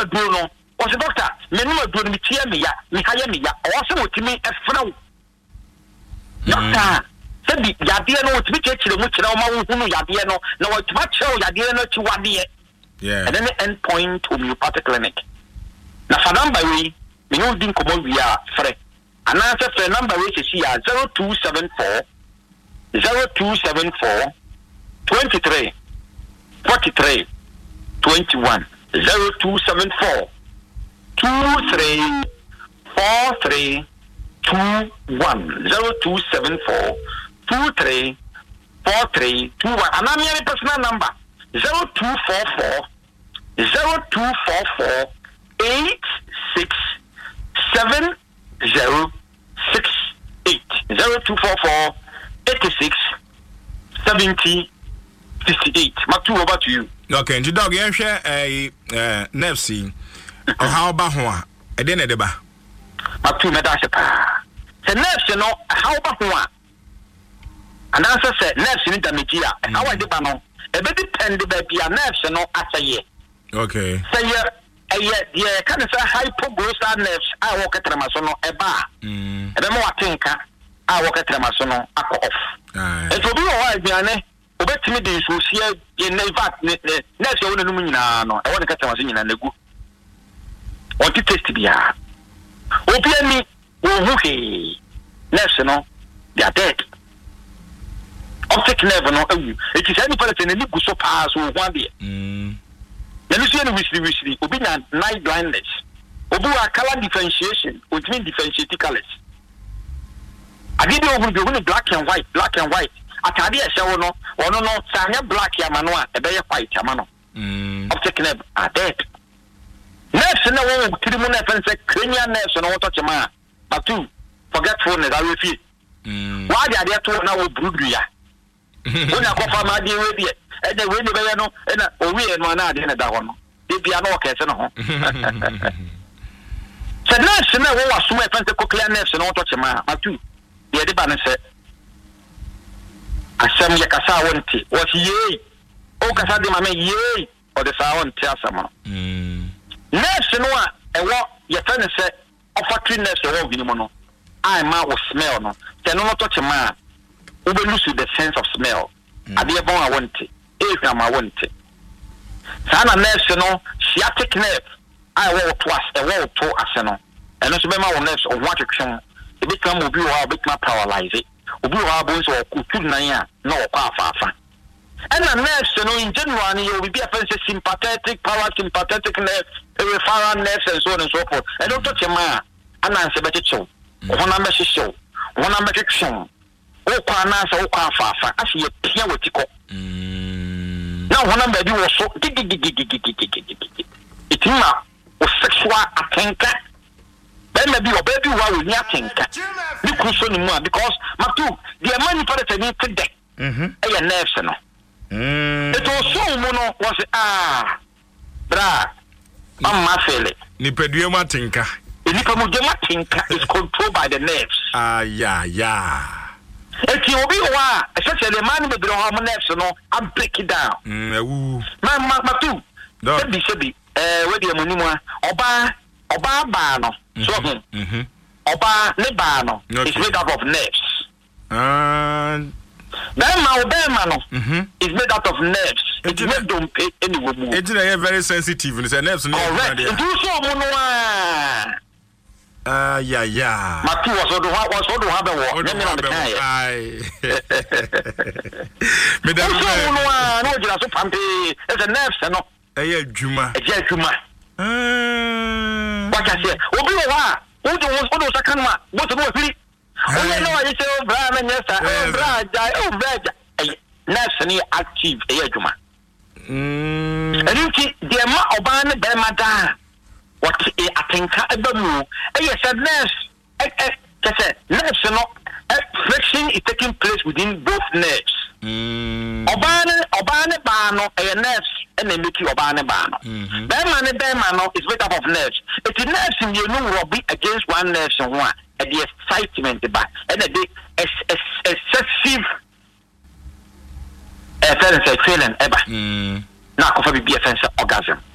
aduro no o se doctor me no aduro me tie me ya me haye me ya o se wotimi efra wo doctor se bi yade no wotimi kekire mu kire o ma wo hunu yade no na wotima kire yade no ti wade and then the end point homeopathic clinic na fa number we me no din komo wi a frɛ ananse frɛ number we se ya 0274 23 43 21 0274 23 43 21 0274 23 43 21 and I'm your personal number 0244 867068 0244 86 70 68. Matu over to you. Okay, and dog you share a nerve how about one? I didn't deba. Matu medasha. The nerves no how about one? And answer said nerves in the media. How I debano. A bit depend the baby nerves no as a year. Okay. Say yeah, can say hypoglossal nerves. I walk at Ramasono a bar. And the more I think I walk at Ramasono off. It will be all right, obetimi de sosia ye nevat ne se wona num nyina no e wona kata maso nyina nagu o ti test bia obi ani wo hu he nurse no they are dead optic nerve no awu it is any person ni gu so pass wo hu ade na ni so ni wisri obi na night blindness obi wa color differentiation between differentiate colors agidi ogun bi ogun black and white atade e hye no ono no sanya black ya mano a ebe ye white ya mano optic nerve are dead nerves na wo tirimu na fense cranial nerves no to chema but forgetfulness I repeat why they are to na wo brudu ya wona ko fa ma die we die e de we de be no e na o we no na de na da ho no de bia no ka se no ho se nerves na wo waso e fense cochlear nerves no to chema but de ba ne se asam ya kasa wonte was ye o kasa de mama ye o de sa wonte asam nurse no a ewo ye fene se ofactory nurse wo bi ni mo no I ma wo smell no te no to chema wo be lose the sense of smell ade e bon a wonte e ka ma wonte sana nurse no sciatic nerve I wo to as e wo to ase no eno so be ma wo nurse o ho atwetwe e be kam obi wo a be ma paralyze obi wa bonso okutu nan ya na okwa afafa ena nerves no in general you will be a sympathetic parasympathetic nerve referral nerves and so on and so forth and don't touch ma ananse bechecho ona meshisho ona mekekshon okwa na sa okwa afafa asi ye pia wetiko na ona be bi wo so itima o sexual attention maybe your baby wa we atinka ni kuso ni mu because matu the money for the need today eh nerves no it was so mono was bra mama fele ni pedue mu atinka ni pemu de atinka is controlled by the nerves yeah eti obi wa especially man be bro ho nerves no I break it down matu sebi we de mu ni mu oba ba no so oba ne ba no is made up of nerves Bema no is made out of nerves. It is not don't pay any woman. It's very sensitive. It's a nerves. Correct. It is so mono. Yeah. Matu was so do have a walk. Let me on the no just so pampe. It's a nerves no. Juma. What I say? Obi wa. Odo sakanwa. What no firi. Oh no, I say bra na nyesa. Bra nerves ni active juma. Enti de ma oba ne be ma da. What atenka ebamu. Said nerves. Nerves no friction is taking place within both nerves. Obane ba no nerves and they make you obane ba no. Bema no is made up of nerves. It is nerves in you know will be against one nerve and one. And the excitement ba and the excessive feeling eba. Na ko fa bi offense orgasm.